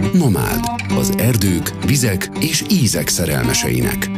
Nomád, az erdők, vizek és ízek szerelmeseinek.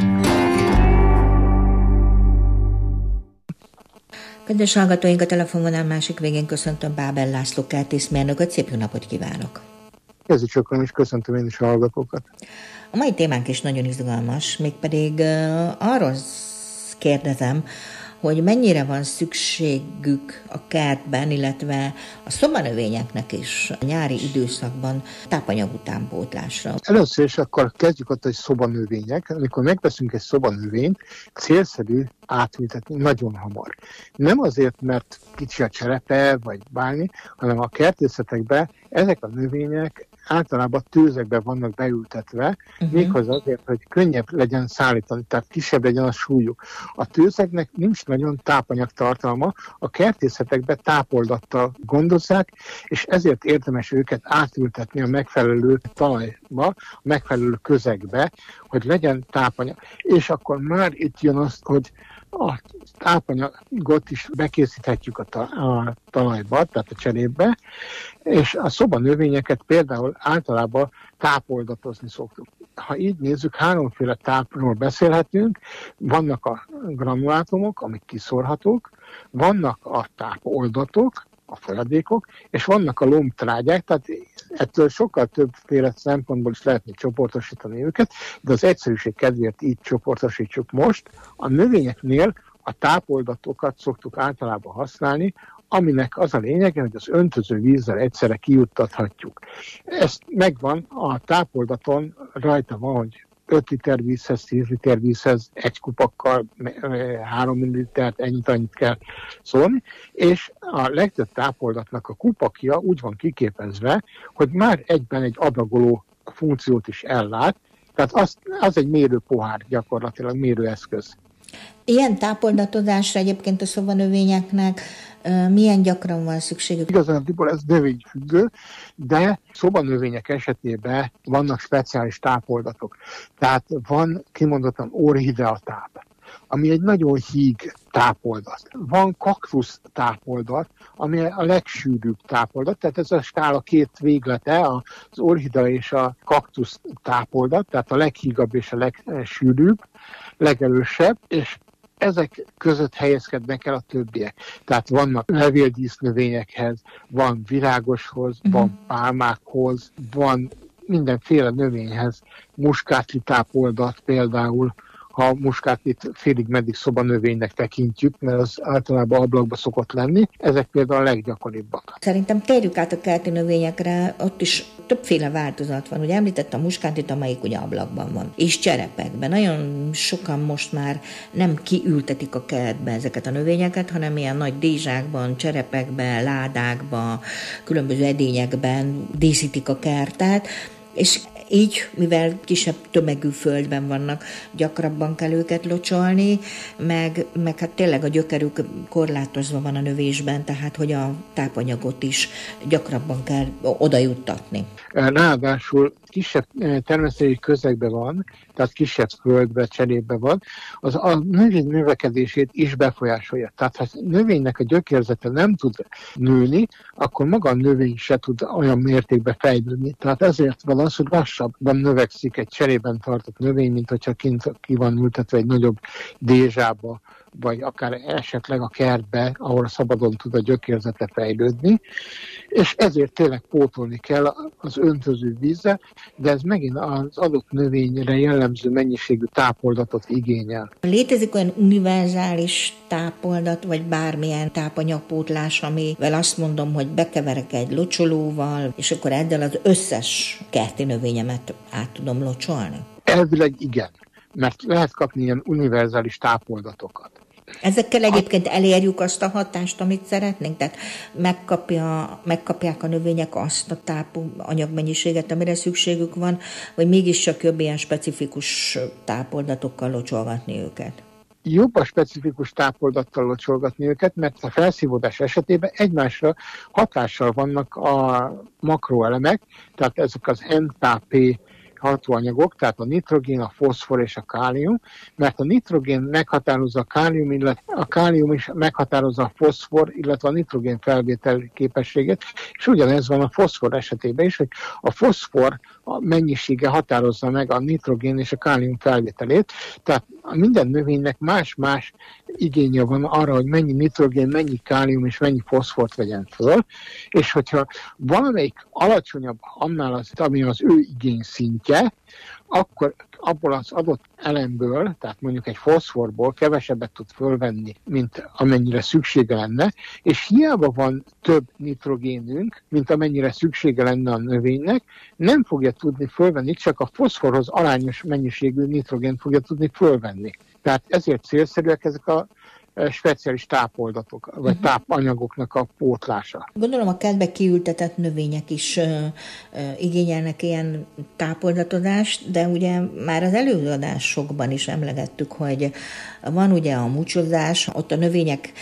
Kedves hallgatóink, a telefonvonal másik végén köszöntöm Bábel László kertészmérnököt, szép jó napot kívánok! Kezdjük sokan is, köszöntöm én is a hallgatókat. A mai témánk is nagyon izgalmas, mégpedig arról kérdezem, hogy mennyire van szükségük a kertben, illetve a szobanövényeknek is a nyári időszakban tápanyag utánpótlásra. Először is akkor kezdjük ott, hogy szobanövények. Amikor megveszünk egy szobanövényt, célszerű átültetni nagyon hamar. Nem azért, mert kicsi a cserepe, vagy bármi, hanem a kertészetekben ezek a növények általában tőzekben vannak beültetve, méghozzá azért, hogy könnyebb legyen szállítani, tehát kisebb legyen a súlyuk. A tőzeknek nincs nagyon tápanyagtartalma, a kertészetekben tápoldattal gondozzák, és ezért érdemes őket átültetni a megfelelő talajba, a megfelelő közegbe, hogy legyen tápanyag. És akkor már itt jön az, hogy a tápanyagot is bekészíthetjük a talajba, tehát a cserépbe, és a szobanövényeket például általában tápoldatozni szoktuk. Ha így nézzük, háromféle tápról beszélhetünk, vannak a granulátumok, amik kiszórhatók, vannak a tápoldatok, a folyadékok, és vannak a lombtrágyák, tehát ettől sokkal többféle szempontból is lehetne csoportosítani őket, de az egyszerűség kedvéért így csoportosítsuk most. A növényeknél a tápoldatokat szoktuk általában használni, aminek az a lényege, hogy az öntöző vízzel egyszerre kijuttathatjuk. Ez megvan, a tápoldaton rajta van, hogy 5 liter vízhez, 10 liter vízhez, egy kupakkal, 3 millilitert, annyit kell szólni, és a legtöbb tápoldatnak a kupakja úgy van kiképezve, hogy már egyben egy adagoló funkciót is ellát, tehát az egy mérőpohár gyakorlatilag, mérőeszköz. Ilyen tápoldatozásra egyébként a szobanövényeknek milyen gyakran van szükségük? Igazándiból ez növényfüggő, de szobanövények esetében vannak speciális tápoldatok. Tehát van kimondottan orchidea táp, ami egy nagyon híg tápoldat. Van kaktusz tápoldat, ami a legsűrűbb tápoldat, tehát ez a skála két véglete, az orchidea és a kaktusz tápoldat, tehát a leghígabb és a legsűrűbb, legelősebb, és ezek között helyezkednek el a többiek. Tehát vannak levéldísznövényekhez, van virágoshoz, van pálmákhoz, van mindenféle növényhez, muskátli tápoldat például, ha muskátlit félig-meddig szobanövénynek tekintjük, mert az általában ablakba szokott lenni, ezek például a leggyakoribbak. Szerintem térjük át a kerti növényekre, ott is többféle változat van. Ugye említettem a muskátlit, amelyik ugye ablakban van, és cserepekben. Nagyon sokan most már nem kiültetik a kertbe ezeket a növényeket, hanem ilyen nagy dézsákban, cserepekben, ládákban, különböző edényekben díszítik a kertet, és így, mivel kisebb tömegű földben vannak, gyakrabban kell őket locsolni, meg hát tényleg a gyökerük korlátozva van a növésben, tehát hogy a tápanyagot is gyakrabban kell odajuttatni. Ráadásul kisebb természeti közegben van, tehát kisebb földbe, cserépbe van, az a növény növekedését is befolyásolja. Tehát ha a növénynek a gyökérzete nem tud nőni, akkor maga a növény se tud olyan mértékben fejlődni. Tehát ezért van az, hogy lassabban növekszik egy cserében tartott növény, mint hogyha kint ki van ültetve egy nagyobb dézsába, vagy akár esetleg a kertbe, ahol szabadon tud a gyökérzete fejlődni, és ezért tényleg pótolni kell az öntöző vízzel, de ez megint az adott növényre jellemző mennyiségű tápoldatot igényel. Létezik olyan univerzális tápoldat, vagy bármilyen tápanyagpótlás, amivel azt mondom, hogy bekeverek egy locsolóval, és akkor ezzel az összes kerti növényemet át tudom locsolni? Elvileg igen, mert lehet kapni ilyen univerzális tápoldatokat. Ezekkel egyébként elérjük azt a hatást, amit szeretnénk? Tehát megkapják a növények azt a tápanyagmennyiséget, amire szükségük van, vagy mégiscsak jobb ilyen specifikus tápoldatokkal locsolgatni őket? Jobb a specifikus tápoldattal locsolgatni őket, mert a felszívódás esetében egymásra hatással vannak a makroelemek, tehát ezek az NKP hatóanyagok, tehát a nitrogén, a foszfor és a kálium, mert a nitrogén meghatározza a kálium, illetve a kálium is meghatározza a foszfor, illetve a nitrogén felvétel képességet, és ugyanez van a foszfor esetében is, hogy a foszfor a mennyisége határozza meg a nitrogén és a kálium felvételét, tehát minden növénynek más-más igénye van arra, hogy mennyi nitrogén, mennyi kálium és mennyi foszfort vegyen föl, és hogyha valamelyik alacsonyabb annál, ami az ő igényszintje, akkor abból az adott elemből, tehát mondjuk egy foszforból kevesebbet tud fölvenni, mint amennyire szüksége lenne, és hiába van több nitrogénünk, mint amennyire szüksége lenne a növénynek, nem fogja tudni fölvenni, csak a foszforhoz arányos mennyiségű nitrogént fogja tudni fölvenni. Tehát ezért célszerűek ezek a speciális tápoldatok, vagy tápanyagoknak a pótlása. Gondolom a kertbe kiültetett növények is igényelnek ilyen tápoldatodást, de ugye már az előadásokban is emlegettük, hogy van ugye a mucsozás, ott a növények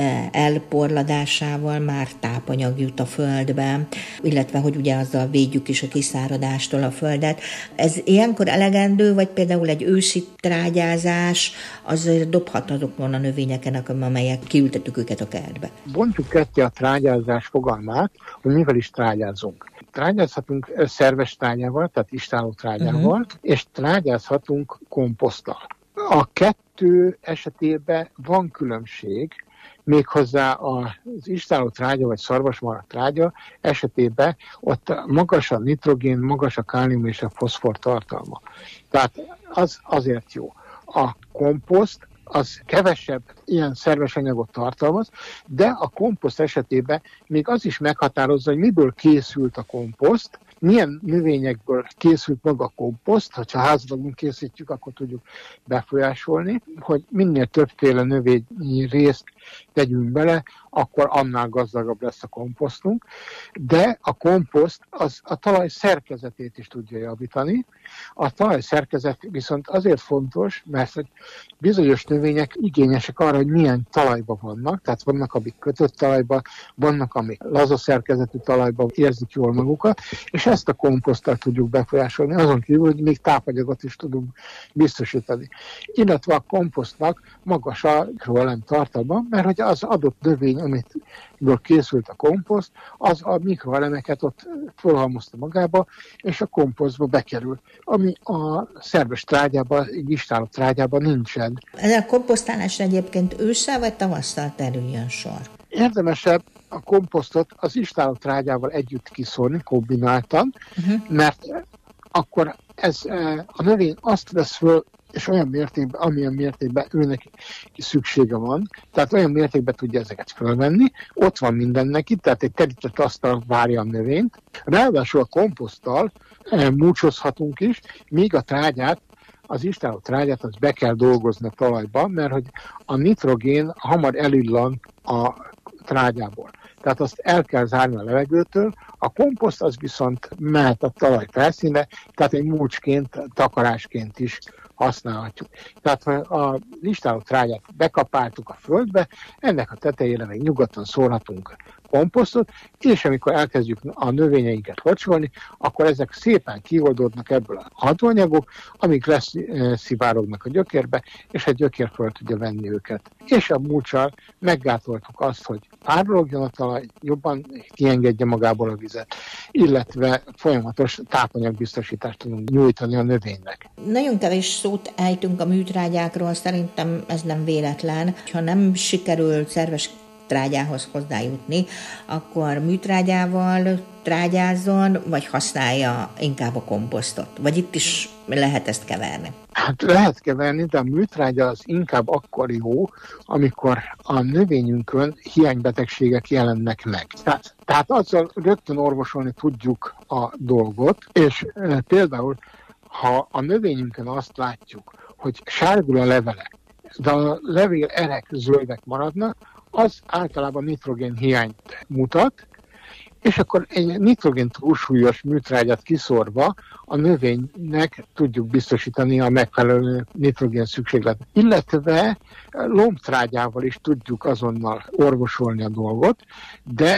elporladásával már tápanyag jut a földbe, illetve hogy ugye azzal védjük is a kiszáradástól a földet. Ez ilyenkor elegendő, vagy például egy őszi trágyázás azért dobhat azokon a növényeken, amelyek kiültettük őket a kertbe? Bontjuk ketté a trágyázás fogalmát, hogy mivel is trágyázunk. Trágyázhatunk szerves trágyával, tehát istáló trágyával, és trágyázhatunk komposzttal. A kettő esetében van különbség, méghozzá az istáló trágya vagy szarvasmarha trágya esetében ott magas a nitrogén, magas a kálium és a foszfor tartalma. Tehát az azért jó. A komposzt az kevesebb ilyen szerves anyagot tartalmaz, de a komposzt esetében még az is meghatározza, hogy miből készült a komposzt, milyen növényekből készült maga a komposzt, ha házadagban készítjük, akkor tudjuk befolyásolni, hogy minél többféle növényi részt tegyünk bele, akkor annál gazdagabb lesz a komposztunk, de a komposzt az a talaj szerkezetét is tudja javítani. A talaj szerkezet viszont azért fontos, mert hogy bizonyos növények igényesek arra, hogy milyen talajban vannak, tehát vannak, amik kötött talajban, vannak, amik laza szerkezetű talajban érzik jól magukat, és ezt a komposzttal tudjuk befolyásolni, azon kívül, hogy még tápanyagot is tudunk biztosítani. Illetve a komposztnak magas a mikroelem tartalma, mert hogy az adott növény, amitből készült a komposzt, az a mikroelemeket ott fölhalmozta magába, és a komposztba bekerül, ami a szerves trágyában, egy istáló trágyában nincsen. Ez a komposztálásra egyébként ősszel vagy tavasszal terüljön sor? Érdemesebb a komposztot az istáló trágyával együtt kiszórni, kombináltan, mert akkor ez a növény azt vesz föl, és olyan mértékben, amilyen mértékben őnek szüksége van, tehát olyan mértékben tudja ezeket fölvenni, ott van minden neki, tehát egy terített asztal várja a növényt. Ráadásul a komposzttal múcsozhatunk is, míg a trágyát, az istáló trágyát az be kell dolgozni a talajba, mert hogy a nitrogén hamar elillan a trágyából. Tehát azt el kell zárni a levegőtől, a komposzt az viszont mehet a talaj felszínre, tehát egy múcsként, takarásként is használhatjuk. Tehát ha a istáló trágyát bekapáltuk a földbe, ennek a tetejére meg nyugodtan szórhatunk komposztot, és amikor elkezdjük a növényeinket locsolni, akkor ezek szépen kioldódnak ebből a hatóanyagok, amik leszivárognak a gyökérbe, és a gyökér föl tudja venni őket. És a múccsal meggátoltuk azt, hogy párologjon a talaj, jobban kiengedje magából a vizet, illetve folyamatos tápanyagbiztosítást tudunk nyújtani a növénynek. Nagyon kevés szót ejtünk a műtrágyákról, szerintem ez nem véletlen. Ha nem sikerül szerves trágyához hozzájutni, akkor műtrágyával trágyázzon, vagy használja inkább a komposztot? Vagy itt is lehet ezt keverni? Hát lehet keverni, de a műtrágya az inkább akkor jó, amikor a növényünkön hiánybetegségek jelennek meg. Tehát azzal rögtön orvosolni tudjuk a dolgot, és például, ha a növényünkön azt látjuk, hogy sárgul a levele, de a levél erek zöldek maradnak, az általában nitrogén hiányt mutat, és akkor egy nitrogén túlsúlyos műtrágyát kiszórva a növénynek tudjuk biztosítani a megfelelő nitrogén szükségletet. Illetve lombtrágyával is tudjuk azonnal orvosolni a dolgot, de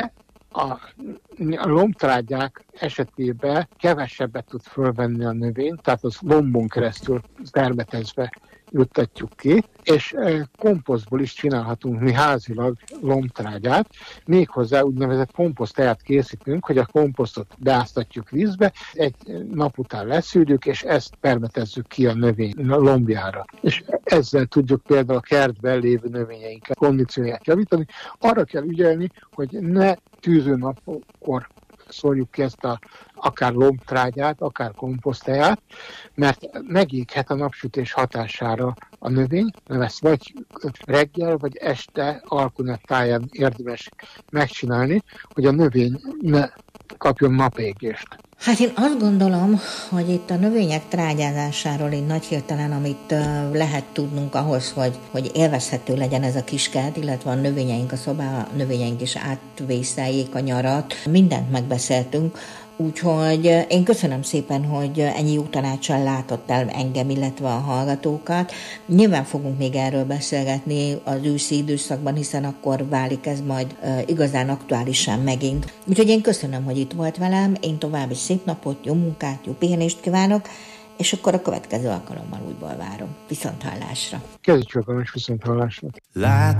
A lombtrágyák esetében kevesebbet tud fölvenni a növény, tehát az lombon keresztül permetezve juttatjuk ki, és komposztból is csinálhatunk mi házilag lombtrágyát, méghozzá úgynevezett komposztteát készítünk, hogy a komposztot beáztatjuk vízbe, egy nap után leszűrjük, és ezt permetezzük ki a növény lombjára. És ezzel tudjuk például a kertben lévő növényeinkkel kondícióját javítani. Arra kell ügyelni, hogy ne tűzőnapkor szórjuk ki ezt akár lombtrágyát, akár komposztteát, mert megéghet a napsütés hatására a növény, mert ezt vagy reggel, vagy este alkonettáján érdemes megcsinálni, hogy a növény ne kapjon napégést. Hát én azt gondolom, hogy itt a növények trágyázásáról így nagy hirtelen, amit lehet tudnunk ahhoz, hogy élvezhető legyen ez a kiskert, illetve a növényeink, a szobá növényeink is átvészeljék a nyarat. Mindent megbeszéltünk, úgyhogy én köszönöm szépen, hogy ennyi jó tanácssal látott el engem, illetve a hallgatókat. Nyilván fogunk még erről beszélgetni az őszi időszakban, hiszen akkor válik ez majd igazán aktuálisan megint. Úgyhogy én köszönöm, hogy itt volt velem, én további szép napot, jó munkát, jó pihenést kívánok, és akkor a következő alkalommal újból várom. Viszonthallásra. Kezdjük akkor is viszonthallásra.